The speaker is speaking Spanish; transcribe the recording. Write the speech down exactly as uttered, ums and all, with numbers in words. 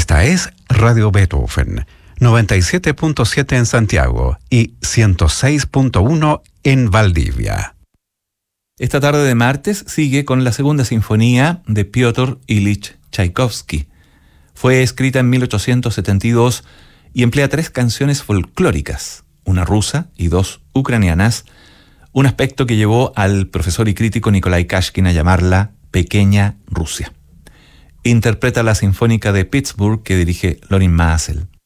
Esta es Radio Beethoven, noventa y siete punto siete en Santiago y ciento seis punto uno en Valdivia. Esta tarde de martes sigue con la segunda sinfonía de Piotr Ilich Tchaikovsky. Fue escrita en mil ochocientos setenta y dos y emplea tres canciones folclóricas, una rusa y dos ucranianas, un aspecto que llevó al profesor y crítico Nikolai Kashkin a llamarla Pequeña Rusia. Interpreta la Sinfónica de Pittsburgh que dirige Lorin Maazel.